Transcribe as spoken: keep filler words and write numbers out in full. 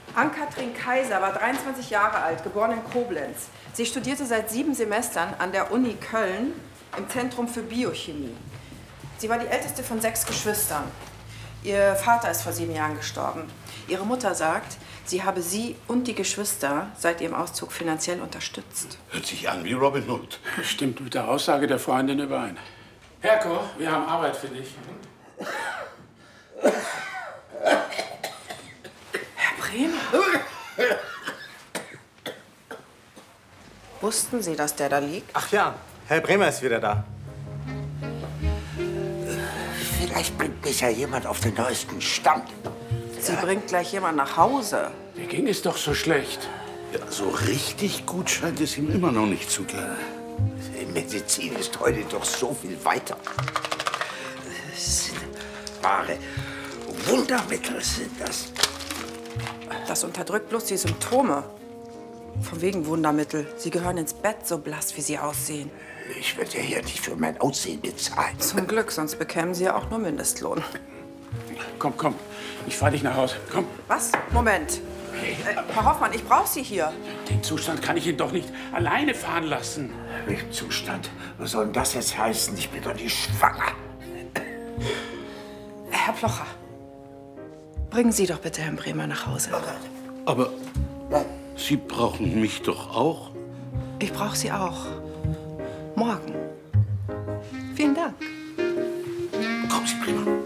Ann-Kathrin Kaiser war dreiundzwanzig Jahre alt, geboren in Koblenz. Sie studierte seit sieben Semestern an der Uni Köln im Zentrum für Biochemie. Sie war die älteste von sechs Geschwistern. Ihr Vater ist vor sieben Jahren gestorben. Ihre Mutter sagt, sie habe sie und die Geschwister seit ihrem Auszug finanziell unterstützt. Hört sich an wie Robin Hood. Stimmt mit der Aussage der Freundin überein. Herko, wir haben Arbeit für dich. Herr Bremer? Wussten Sie, dass der da liegt? Ach ja, Herr Bremer ist wieder da. Vielleicht bringt mich ja jemand auf den neuesten Stand. Sie bringt gleich jemand nach Hause. Dir ging es doch so schlecht. Ja, so richtig gut scheint es ihm immer noch nicht zu gehen. Die Medizin ist heute doch so viel weiter. Das sind wahre Wundermittel sind das. Das unterdrückt bloß die Symptome. Von wegen Wundermittel. Sie gehören ins Bett, so blass, wie Sie aussehen. Ich werde ja hier nicht für mein Aussehen bezahlen. Zum Glück, sonst bekämen Sie ja auch nur Mindestlohn. Komm, komm, ich fahr dich nach Hause. Komm. Was? Moment. Hey. Äh, Herr Hoffmann, ich brauche Sie hier. Den Zustand kann ich ihn doch nicht alleine fahren lassen. Welchen Zustand? Was soll denn das jetzt heißen? Ich bin doch nicht schwanger. Herr Plocher, bringen Sie doch bitte Herrn Bremer nach Hause. Aber Sie brauchen mich doch auch. Ich brauche Sie auch. Morgen. Vielen Dank. Kommen Sie, Bremer.